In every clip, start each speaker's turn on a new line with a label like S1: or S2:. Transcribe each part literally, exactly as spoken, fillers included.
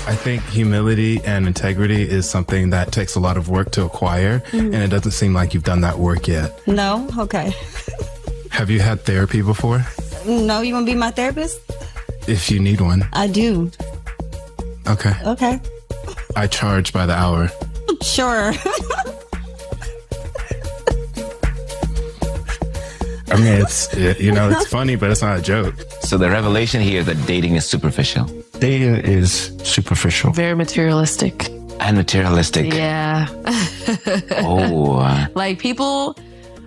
S1: I think humility and integrity is something that takes a lot of work to acquire, mm-hmm. and it doesn't seem like you've done that work yet.
S2: No? Okay.
S1: Have you had therapy before?
S2: No, you want to be my therapist?
S1: If you need one.
S2: I do.
S1: Okay.
S2: Okay.
S1: I charge by the hour.
S2: Sure.
S1: I mean, it's, it, you know, it's funny, but it's not a joke.
S3: So the revelation here is that dating is superficial.
S4: Dating is superficial.
S5: Very materialistic.
S3: And materialistic.
S5: Yeah.
S3: Oh.
S5: Like, people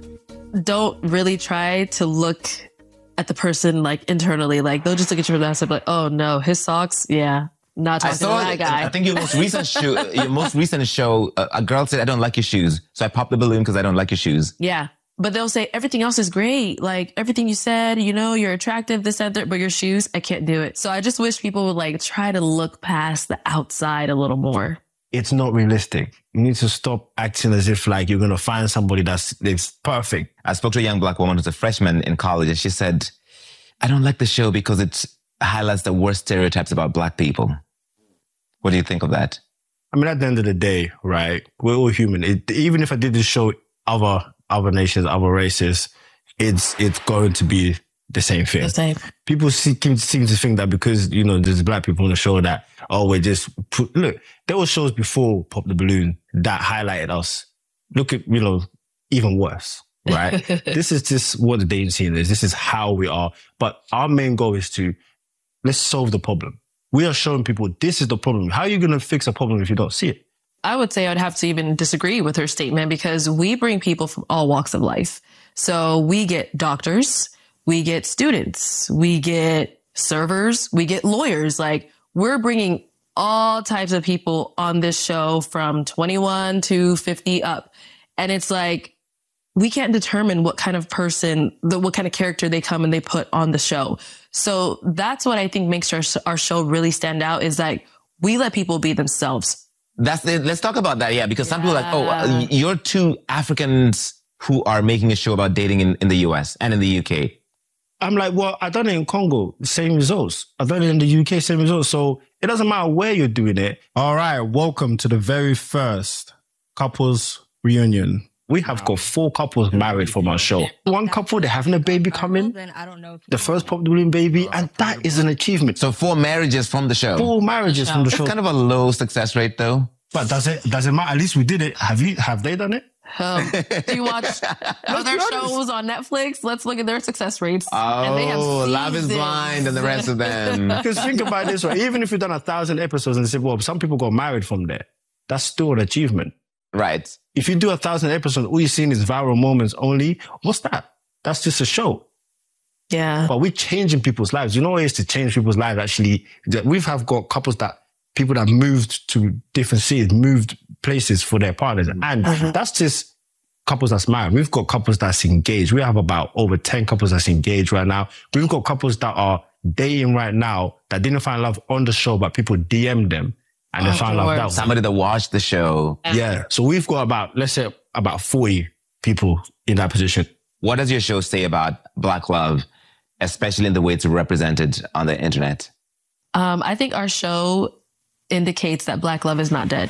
S5: don't really try to look at the person, like, internally. Like, they'll just look at you from the outside and be like, oh, no, his socks, yeah. Not talking
S3: I saw
S5: to that guy.
S3: I think your most recent show, your most recent show, a, a girl said, I don't like your shoes. So I popped the balloon because I don't like your shoes.
S5: Yeah. But they'll say, everything else is great. Like, everything you said, you know, you're attractive, this, that, that, but your shoes, I can't do it. So I just wish people would, like, try to look past the outside a little more.
S4: It's not realistic. You need to stop acting as if, like, you're going to find somebody that's, that's perfect.
S3: I spoke to a young black woman who's a freshman in college, and she said, I don't like the show because it highlights the worst stereotypes about black people. What do you think of that?
S4: I mean, at the end of the day, right, we're all human. It, even if I did this show other other nations, other races, it's it's going to be the same thing.
S5: The same.
S4: People see, seem to think that because, you know, there's black people on the show that, oh, we're just... Put, look, there were shows before Pop the Balloon that highlighted us. Look at, you know, even worse, right? This is just what the dating scene is. This is how we are. But our main goal is to, let's solve the problem. We are showing people this is the problem. How are you going to fix a problem if you don't see it?
S5: I would say I'd have to even disagree with her statement, because we bring people from all walks of life. So we get doctors, we get students, we get servers, we get lawyers. Like, we're bringing all types of people on this show from twenty-one to fifty up. And it's like, we can't determine what kind of person, the, what kind of character they come and they put on the show. So that's what I think makes our, our show really stand out, is like, we let people be themselves.
S3: That's the, let's talk about that, yeah, because some people are like, oh, uh, you're two Africans who are making a show about dating in, in the U S and in the U K.
S4: I'm like, well, I've done it in Congo, same results. I've done it in the U K, same results. So it doesn't matter where you're doing it.
S1: All right, welcome to the very first couples reunion.
S4: We have got four couples married from our show. One couple, they're having a baby coming. The first Pop the Balloon baby, and that is an achievement.
S3: So four marriages from the show.
S4: Four marriages from the show.
S3: It's kind of a low success rate, though.
S4: But does it does it matter? At least we did it. Have you have they done it?
S5: Um, do you watch other shows on Netflix? Let's look at their success rates.
S3: Oh,
S5: and they have
S3: Love is Blind and the rest of them.
S4: Because think about this, right? Even if you've done a thousand episodes and say, well, some people got married from there, that's still an achievement.
S3: Right.
S4: If you do a thousand episodes, all you're seeing is viral moments only. What's that? That's just a show.
S5: Yeah.
S4: But we're changing people's lives. You know what it is to change people's lives, actually? We've have got couples that, people that moved to different cities, moved places for their partners. And mm-hmm. that's just couples that's married. We've got couples that's engaged. We have about over ten couples that's engaged right now. We've got couples that are dating right now that didn't find love on the show, but people D M'd them. And
S5: oh,
S4: they found out that
S3: somebody that watched the show.
S4: Yeah. So we've got about, let's say, about forty people in that position.
S3: What does your show say about Black love, especially in the way it's represented on the internet?
S5: Um, I think our show indicates that Black love is not dead.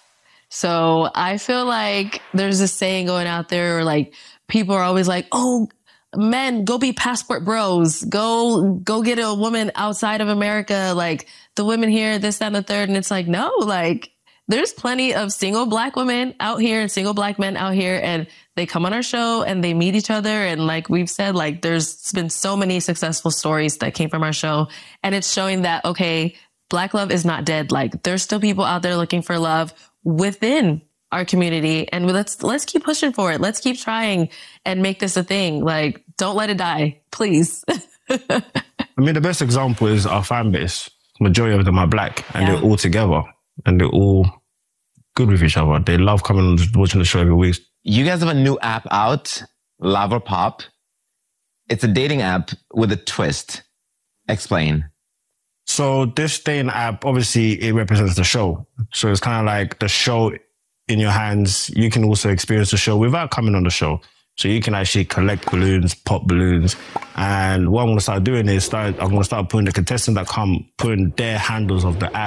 S5: So I feel like there's this saying going out there, where like people are always like, oh, men, go be passport bros. Go, go get a woman outside of America. Like, the women here, this, that, and the third. And it's like, no, like, there's plenty of single Black women out here and single Black men out here. And they come on our show and they meet each other. And like we've said, like, there's been so many successful stories that came from our show. And it's showing that, okay, Black love is not dead. Like, there's still people out there looking for love within our community, and let's let's keep pushing for it. Let's keep trying and make this a thing. Like, don't let it die, please.
S4: I mean, the best example is our fan base. Majority of them are Black, and yeah. they're all together, and they're all good with each other. They love coming and watching the show every week.
S3: You guys have a new app out, Love or Pop. It's a dating app with a twist. Explain.
S4: So this dating app, obviously, it represents the show. So it's kind of like the show in your hands. You can also experience the show without coming on the show. So you can actually collect balloons, pop balloons. And what I'm going to start doing is start, I'm going to start putting the contestants that come, putting their handles of the app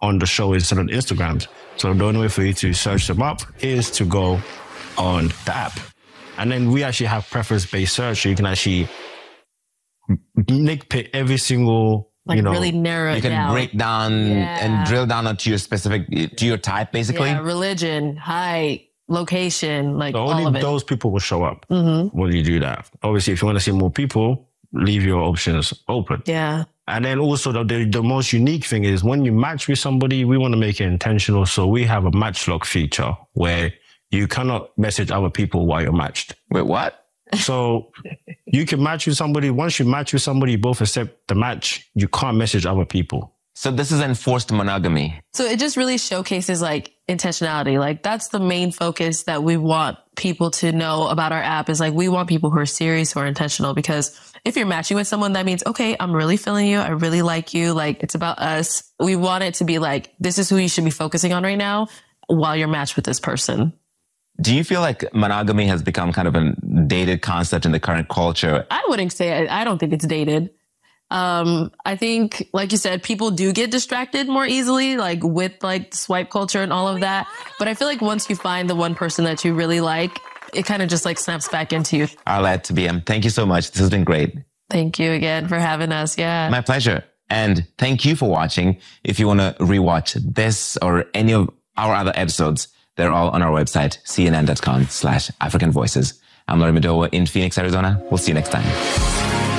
S4: on the show instead of Instagram. So the only way for you to search them up is to go on the app. And then we actually have preference-based search, so you can actually nitpick every single,
S5: Like
S4: you know,
S5: really narrow
S3: You
S5: it
S3: can
S5: down.
S3: break down
S5: Yeah.
S3: and drill down onto your specific, to your type, basically.
S5: Yeah, religion, height, location, like
S4: so
S5: all
S4: only
S5: of it.
S4: those people will show up
S5: Mm-hmm.
S4: when you do that. Obviously, if you want to see more people, leave your options open.
S5: Yeah.
S4: And then also the, the, the most unique thing is when you match with somebody, we want to make it intentional. So we have a match lock feature where you cannot message other people while you're matched.
S3: Wait, what?
S4: So you can match with somebody. Once you match with somebody, you both accept the match. You can't message other people.
S3: So this is enforced monogamy.
S5: So it just really showcases like intentionality. Like that's the main focus that we want people to know about our app is like, we want people who are serious, who are intentional, because if you're matching with someone, that means, okay, I'm really feeling you. I really like you. Like it's about us. We want it to be like, this is who you should be focusing on right now while you're matched with this person.
S3: Do you feel like monogamy has become kind of a dated concept in the current culture?
S5: I wouldn't say, I don't think it's dated. Um, I think, like you said, people do get distracted more easily, like with like swipe culture and all of that. But I feel like once you find the one person that you really like, it kind of just like snaps back into you.
S3: Arlette, to B M, thank you so much. This has been great.
S5: Thank you again for having us. Yeah.
S3: My pleasure. And thank you for watching. If you want to rewatch this or any of our other episodes, they're all on our website, C N N dot com slash African Voices. I'm Laurie Madowa in Phoenix, Arizona. We'll see you next time.